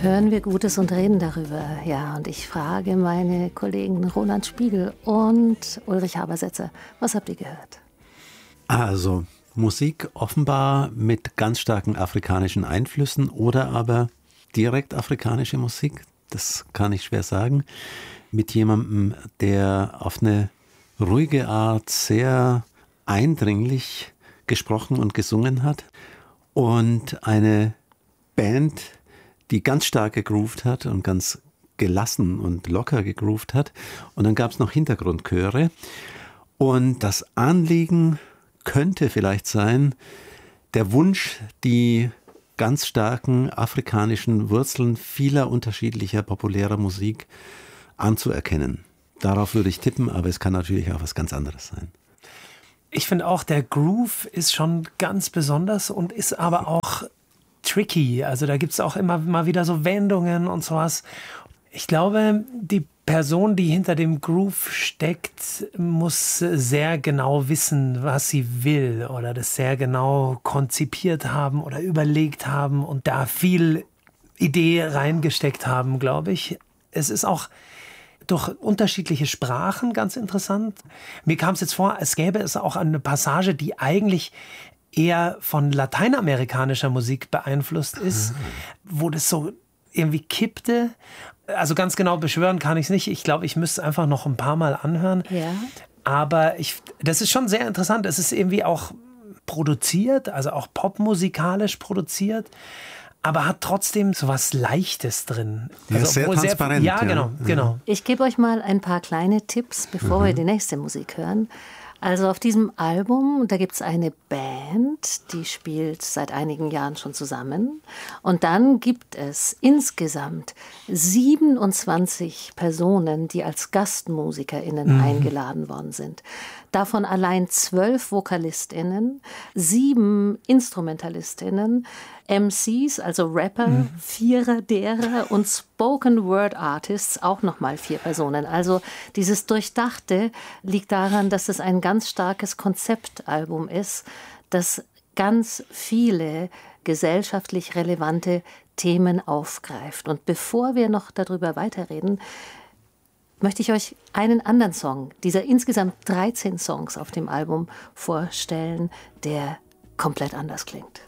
Hören wir Gutes und reden darüber. Ja, und ich frage meine Kollegen Roland Spiegel und Ulrich Habersetzer, was habt ihr gehört? Also Musik offenbar mit ganz starken afrikanischen Einflüssen oder aber direkt afrikanische Musik, das kann ich schwer sagen, mit jemandem, der auf eine ruhige Art sehr eindringlich gesprochen und gesungen hat und eine Band, die ganz stark gegroovt hat und ganz gelassen und locker gegroovt hat. Und dann gab es noch Hintergrundchöre. Und das Anliegen könnte vielleicht sein, der Wunsch, die ganz starken afrikanischen Wurzeln vieler unterschiedlicher populärer Musik anzuerkennen. Darauf würde ich tippen, aber es kann natürlich auch was ganz anderes sein. Ich finde auch, der Groove ist schon ganz besonders und ist aber auch tricky. Also da gibt es auch immer mal wieder so Wendungen und sowas. Ich glaube, die Person, die hinter dem Groove steckt, muss sehr genau wissen, was sie will oder das sehr genau konzipiert haben oder überlegt haben und da viel Idee reingesteckt haben, glaube ich. Es ist auch durch unterschiedliche Sprachen ganz interessant. Mir kam es jetzt vor, es gäbe es auch eine Passage, die eigentlich eher von lateinamerikanischer Musik beeinflusst ist, wo das so irgendwie kippte. Also ganz genau beschwören kann ich es nicht. Ich glaube, ich müsste es einfach noch ein paar Mal anhören. Ja. Aber das ist schon sehr interessant. Es ist irgendwie auch produziert, also auch popmusikalisch produziert, aber hat trotzdem so was Leichtes drin. Ja, also, sehr transparent. Ja, genau. Ich gebe euch mal ein paar kleine Tipps, bevor wir die nächste Musik hören. Also auf diesem Album, da gibt es eine Band, die spielt seit einigen Jahren schon zusammen. Und dann gibt es insgesamt 27 Personen, die als GastmusikerInnen eingeladen worden sind. Davon allein 12 VokalistInnen, 7 InstrumentalistInnen, MCs, also Rapper, 4 derer und Spoken Word Artists, auch nochmal 4 Personen. Also dieses Durchdachte liegt daran, dass es ein ganz starkes Konzeptalbum ist, das ganz viele gesellschaftlich relevante Themen aufgreift. Und bevor wir noch darüber weiterreden, möchte ich euch einen anderen Song dieser insgesamt 13 Songs auf dem Album vorstellen, der komplett anders klingt.